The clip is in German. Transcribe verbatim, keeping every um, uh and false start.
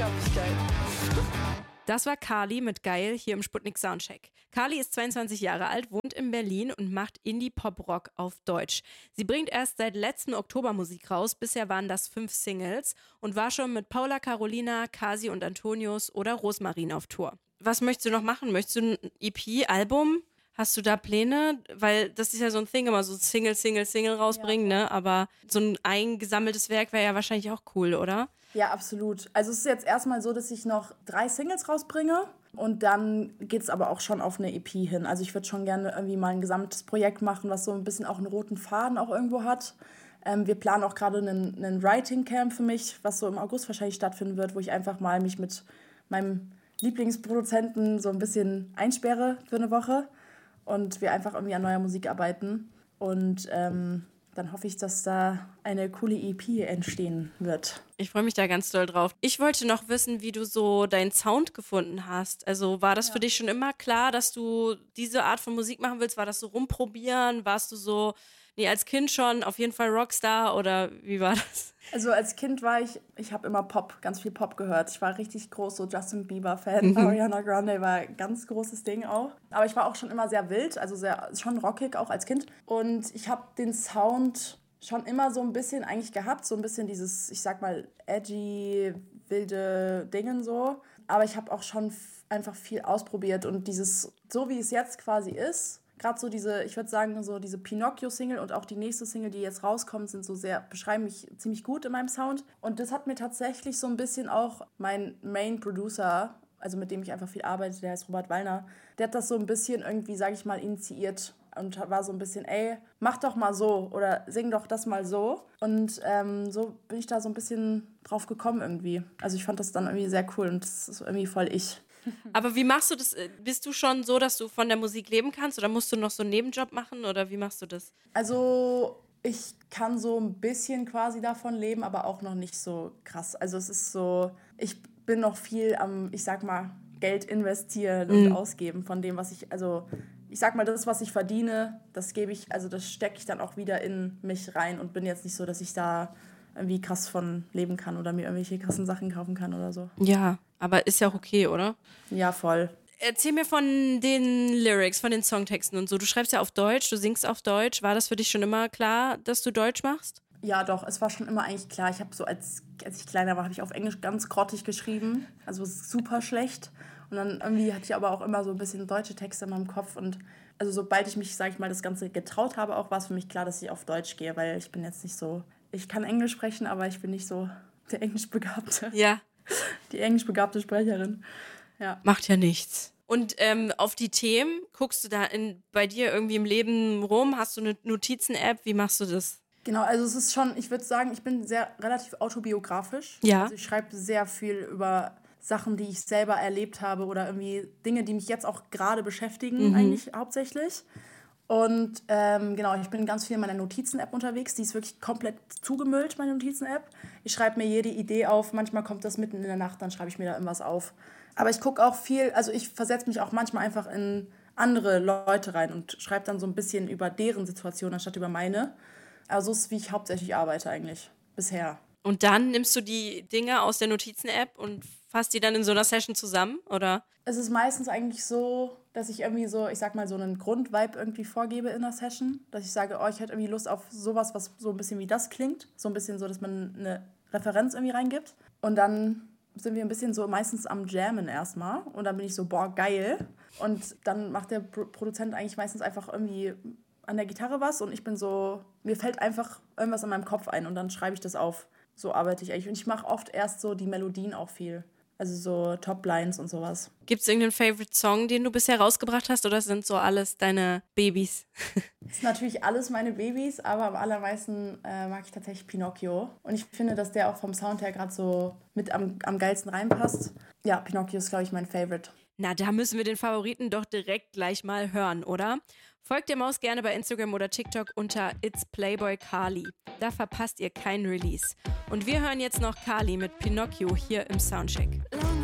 Unglaublich geil. Das war Carly mit Geil hier im Sputnik Soundcheck. Carly ist zweiundzwanzig Jahre alt, wohnt in Berlin und macht Indie-Pop-Rock auf Deutsch. Sie bringt erst seit letzten Oktober Musik raus, bisher waren das fünf Singles und war schon mit Paula Carolina, Kasi und Antonius oder Rosmarin auf Tour. Was möchtest du noch machen? Möchtest du ein E P, Album? Hast du da Pläne? Weil das ist ja so ein Ding, immer so Single, Single, Single rausbringen, ja. ne? Aber so ein eingesammeltes Werk wäre ja wahrscheinlich auch cool, oder? Ja, absolut. Also es ist jetzt erstmal so, dass ich noch drei Singles rausbringe und dann geht es aber auch schon auf eine E P hin. Also ich würde schon gerne irgendwie mal ein gesamtes Projekt machen, was so ein bisschen auch einen roten Faden auch irgendwo hat. Ähm, wir planen auch gerade einen, einen Writing Camp für mich, was so im August wahrscheinlich stattfinden wird, wo ich einfach mal mich mit meinem Lieblingsproduzenten so ein bisschen einsperre für eine Woche und wir einfach irgendwie an neuer Musik arbeiten. Und ähm, dann hoffe ich, dass da eine coole E P entstehen wird. Ich freue mich da ganz doll drauf. Ich wollte noch wissen, wie du so deinen Sound gefunden hast. Also war das ja. für dich schon immer klar, dass du diese Art von Musik machen willst? War das so rumprobieren? Warst du so, nee, als Kind schon auf jeden Fall Rockstar oder wie war das? Also als Kind war ich, ich habe immer Pop, ganz viel Pop gehört. Ich war richtig groß, so Justin Bieber-Fan. Mhm. Ariana Grande war ein ganz großes Ding auch. Aber ich war auch schon immer sehr wild, also sehr, schon rockig auch als Kind. Und ich habe den Sound schon immer so ein bisschen eigentlich gehabt, so ein bisschen dieses, ich sag mal, edgy, wilde Dingen so. Aber ich habe auch schon f- einfach viel ausprobiert und dieses, so wie es jetzt quasi ist, gerade so diese, ich würde sagen, so diese Pinocchio-Single und auch die nächste Single, die jetzt rauskommt, sind so sehr, beschreiben mich ziemlich gut in meinem Sound. Und das hat mir tatsächlich so ein bisschen auch mein Main-Producer, also mit dem ich einfach viel arbeite, der heißt Robert Wallner, der hat das so ein bisschen irgendwie, sage ich mal, initiiert und war so ein bisschen, ey, mach doch mal so oder sing doch das mal so. Und ähm, so bin ich da so ein bisschen drauf gekommen irgendwie. Also ich fand das dann irgendwie sehr cool und das ist irgendwie voll ich. Aber wie machst du das? Bist du schon so, dass du von der Musik leben kannst oder musst du noch so einen Nebenjob machen oder wie machst du das? Also ich kann so ein bisschen quasi davon leben, aber auch noch nicht so krass. Also es ist so, ich bin noch viel am, ich sag mal, Geld investieren und mhm. ausgeben von dem, was ich, also ich sag mal, das, was ich verdiene, das gebe ich, also das stecke ich dann auch wieder in mich rein und bin jetzt nicht so, dass ich da irgendwie krass von leben kann oder mir irgendwelche krassen Sachen kaufen kann oder so. Ja, aber ist ja auch okay, oder? Ja, voll. Erzähl mir von den Lyrics, von den Songtexten und so. Du schreibst ja auf Deutsch, du singst auf Deutsch. War das für dich schon immer klar, dass du Deutsch machst? Ja, doch, es war schon immer eigentlich klar. Ich habe so, als, als ich kleiner war, habe ich auf Englisch ganz grottig geschrieben. Also super schlecht. Und dann irgendwie hatte ich aber auch immer so ein bisschen deutsche Texte in meinem Kopf. Und also sobald ich mich, sage ich mal, das Ganze getraut habe, auch war es für mich klar, dass ich auf Deutsch gehe. Weil ich bin jetzt nicht so, ich kann Englisch sprechen, aber ich bin nicht so der Englischbegabte. Ja. Die englischbegabte Sprecherin. Ja. Macht ja nichts. Und ähm, auf die Themen, guckst du da in, bei dir irgendwie im Leben rum? Hast du eine Notizen-App? Wie machst du das? Genau, also es ist schon, ich würde sagen, ich bin sehr relativ autobiografisch. Ja. Also ich schreibe sehr viel über Sachen, die ich selber erlebt habe oder irgendwie Dinge, die mich jetzt auch gerade beschäftigen, mhm. eigentlich hauptsächlich. Und ähm, genau, ich bin ganz viel in meiner Notizen-App unterwegs. Die ist wirklich komplett zugemüllt, meine Notizen-App. Ich schreibe mir jede Idee auf. Manchmal kommt das mitten in der Nacht, dann schreibe ich mir da irgendwas auf. Aber ich gucke auch viel, also ich versetze mich auch manchmal einfach in andere Leute rein und schreibe dann so ein bisschen über deren Situation, anstatt über meine. Also so ist, wie ich hauptsächlich arbeite eigentlich, bisher. Und dann nimmst du die Dinge aus der Notizen-App und fasst die dann in so einer Session zusammen, oder? Es ist meistens eigentlich so, dass ich irgendwie so, ich sag mal, so einen Grundvibe irgendwie vorgebe in einer Session. Dass ich sage, oh, ich hätte irgendwie Lust auf sowas, was so ein bisschen wie das klingt. So ein bisschen so, dass man eine Referenz irgendwie reingibt. Und dann sind wir ein bisschen so meistens am Jammen erstmal. Und dann bin ich so, boah, geil. Und dann macht der Pro- Produzent eigentlich meistens einfach irgendwie an der Gitarre was. Und ich bin so, mir fällt einfach irgendwas in meinem Kopf ein. Und dann schreibe ich das auf. So arbeite ich eigentlich. Und ich mache oft erst so die Melodien auch viel. Also so Top-Lines und sowas. Gibt es irgendeinen Favorite-Song, den du bisher rausgebracht hast? Oder sind so alles deine Babys? Das ist natürlich alles meine Babys, aber am allermeisten äh, mag ich tatsächlich Pinocchio. Und ich finde, dass der auch vom Sound her gerade so mit am, am geilsten reinpasst. Ja, Pinocchio ist, glaube ich, mein Favorite. Na, da müssen wir den Favoriten doch direkt gleich mal hören, oder? Folgt der Maus gerne bei Instagram oder TikTok unter It's Playboy Carly. Da verpasst ihr keinen Release. Und wir hören jetzt noch Carly mit Pinocchio hier im Soundcheck.